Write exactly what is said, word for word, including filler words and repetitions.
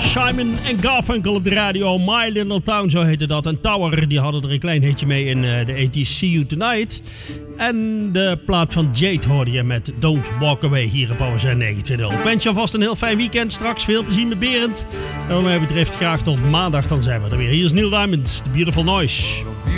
Simon en Garfunkel op de radio. My Little Town, zo heette dat. En Tower, die hadden er een klein hitje mee in uh, de eighties. See You Tonight. En de plaat van Jade hoorde je met Don't Walk Away hier op Power Zone negenentwintig. Ik wens je alvast een heel fijn weekend. Straks veel plezier met Berend. En wat mij betreft graag tot maandag, dan zijn we er weer. Hier is Neil Diamond, The Beautiful Noise.